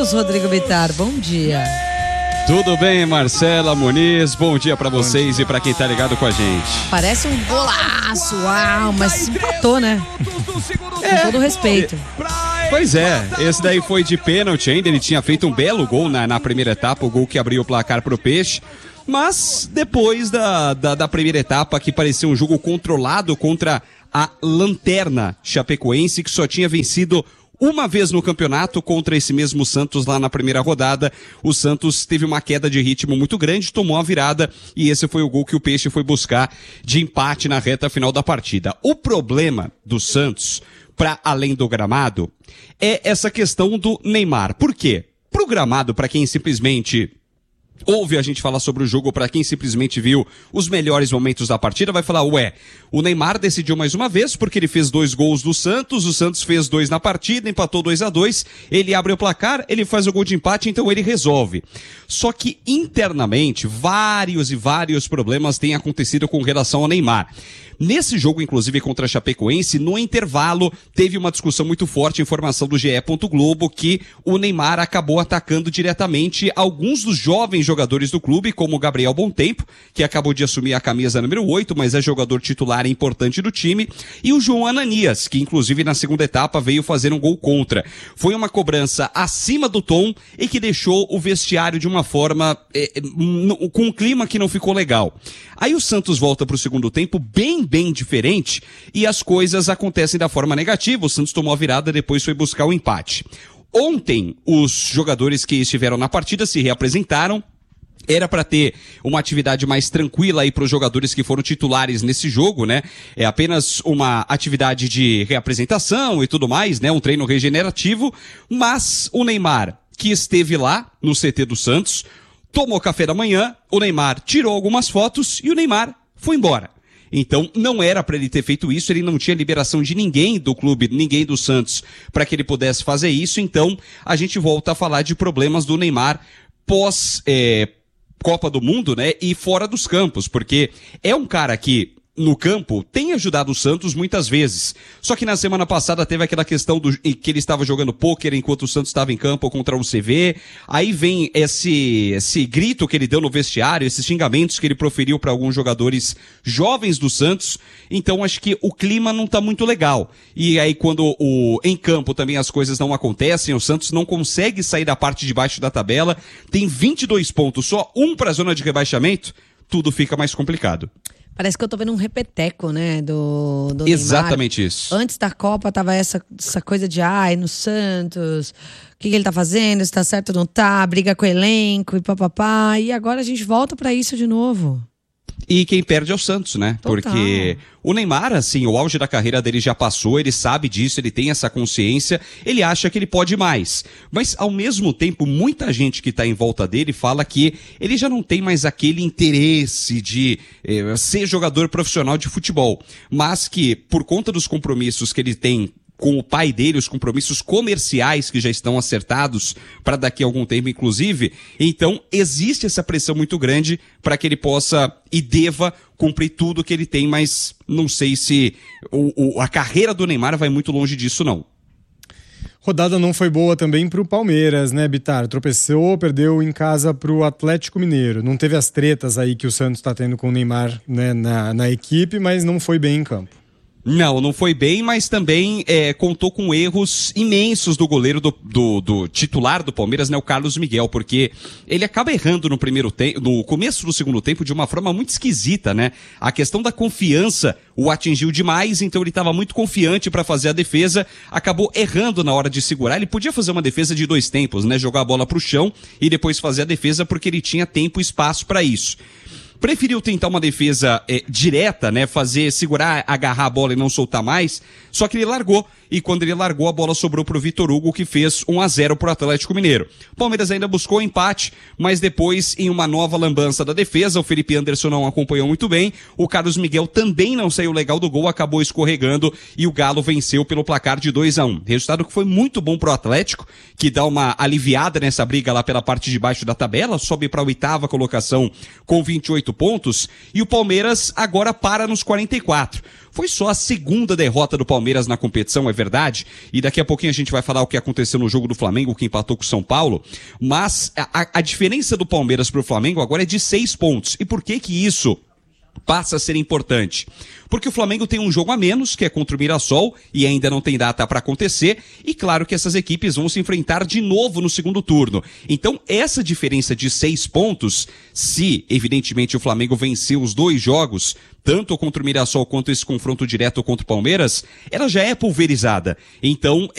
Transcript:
Santos, Rodrigo Bittar. Bom dia. Tudo bem, Marcela Muniz? Bom dia pra vocês e pra quem tá ligado com a gente. Parece um golaço, uau, mas empatou, né? Com todo respeito. Pois é, esse daí foi de pênalti ainda, ele tinha feito um belo gol na primeira etapa, o gol que abriu o placar pro Peixe. Mas depois da primeira etapa, que parecia um jogo controlado contra a Lanterna Chapecoense, que só tinha vencido uma vez no campeonato contra esse mesmo Santos lá na primeira rodada, o Santos teve uma queda de ritmo muito grande, tomou a virada e esse foi o gol que o Peixe foi buscar de empate na reta final da partida. O problema do Santos, para além do gramado, é essa questão do Neymar. Por quê? Pro gramado, para quem simplesmente ouve a gente falar sobre o jogo, para quem simplesmente viu os melhores momentos da partida, vai falar, o Neymar decidiu mais uma vez, porque ele fez 2 gols do Santos, o Santos fez 2 na partida, empatou 2-2, ele abre o placar, ele faz o gol de empate, então ele resolve. Só que internamente, vários problemas têm acontecido com relação ao Neymar. Nesse jogo, inclusive, contra a Chapecoense, no intervalo, teve uma discussão muito forte, informação do GE. Globo, que o Neymar acabou atacando diretamente alguns dos jovens jogadores do clube, como o Gabriel Bontempo, que acabou de assumir a camisa número 8, mas é jogador titular importante do time, e o João Ananias, que inclusive na segunda etapa veio fazer um gol contra. Foi uma cobrança acima do tom e que deixou o vestiário de uma forma, com um clima que não ficou legal. Aí o Santos volta para o segundo tempo bem diferente e as coisas acontecem da forma negativa. O Santos tomou a virada, depois foi buscar o empate. Ontem, os jogadores que estiveram na partida se reapresentaram. Era para ter uma atividade mais tranquila aí para os jogadores que foram titulares nesse jogo, né? É apenas uma atividade de reapresentação e tudo mais, né? Um treino regenerativo. Mas o Neymar, que esteve lá no CT do Santos, tomou café da manhã, o Neymar tirou algumas fotos e o Neymar foi embora. Então, não era para ele ter feito isso, ele não tinha liberação de ninguém do clube, ninguém do Santos, para que ele pudesse fazer isso. Então, a gente volta a falar de problemas do Neymar pós Copa do Mundo, né, e fora dos campos, porque é um cara que no campo tem ajudado o Santos muitas vezes. Só que na semana passada teve aquela questão que ele estava jogando pôquer enquanto o Santos estava em campo contra o CV. Aí vem esse grito que ele deu no vestiário, esses xingamentos que ele proferiu para alguns jogadores jovens do Santos. Então acho que o clima não tá muito legal. E aí quando em campo também as coisas não acontecem, o Santos não consegue sair da parte de baixo da tabela, tem 22 pontos, só um para a zona de rebaixamento, tudo fica mais complicado. Parece que eu tô vendo um repeteco, né, do Exatamente Neymar. Isso. Antes da Copa tava essa coisa de, no Santos, o que ele tá fazendo, se tá certo ou não tá, briga com o elenco e papapá. E agora a gente volta pra isso de novo. E quem perde é o Santos, né? Total. Porque o Neymar, assim, o auge da carreira dele já passou, ele sabe disso, ele tem essa consciência, ele acha que ele pode mais. Mas, ao mesmo tempo, muita gente que tá em volta dele fala que ele já não tem mais aquele interesse de ser jogador profissional de futebol. Mas que, por conta dos compromissos que ele tem com o pai dele, os compromissos comerciais que já estão acertados para daqui a algum tempo, inclusive. Então, existe essa pressão muito grande para que ele possa e deva cumprir tudo que ele tem, mas não sei se a carreira do Neymar vai muito longe disso, não. Rodada não foi boa também pro Palmeiras, né, Bittar? Tropeçou, perdeu em casa pro Atlético Mineiro. Não teve as tretas aí que o Santos tá tendo com o Neymar, né, na equipe, mas não foi bem em campo. Não foi bem, mas também contou com erros imensos do goleiro do titular do Palmeiras, né, o Carlos Miguel, porque ele acaba errando no começo do segundo tempo de uma forma muito esquisita, né? A questão da confiança o atingiu demais, então ele estava muito confiante para fazer a defesa, acabou errando na hora de segurar. Ele podia fazer uma defesa de 2 tempos, né? Jogar a bola pro chão e depois fazer a defesa porque ele tinha tempo e espaço para isso. Preferiu tentar uma defesa direta, né? Segurar, agarrar a bola e não soltar mais. Só que ele largou. E quando ele largou, a bola sobrou pro Vitor Hugo, que fez 1-0 pro Atlético Mineiro. O Palmeiras ainda buscou o empate, mas depois, em uma nova lambança da defesa, o Felipe Anderson não acompanhou muito bem. O Carlos Miguel também não saiu legal do gol, acabou escorregando e o Galo venceu pelo placar de 2-1. Resultado que foi muito bom pro Atlético, que dá uma aliviada nessa briga lá pela parte de baixo da tabela, sobe para a 8ª colocação com 28 pontos, e o Palmeiras agora para nos 44. Foi só a segunda derrota do Palmeiras na competição, é verdade, e daqui a pouquinho a gente vai falar o que aconteceu no jogo do Flamengo, que empatou com o São Paulo, mas a diferença do Palmeiras pro Flamengo agora é de 6 pontos. E por que que isso passa a ser importante? Porque o Flamengo tem um jogo a menos, que é contra o Mirassol, e ainda não tem data para acontecer, e claro que essas equipes vão se enfrentar de novo no segundo turno. Então, essa diferença de 6 pontos, se, evidentemente, o Flamengo vencer os 2 jogos, tanto contra o Mirassol quanto esse confronto direto contra o Palmeiras, ela já é pulverizada. Então,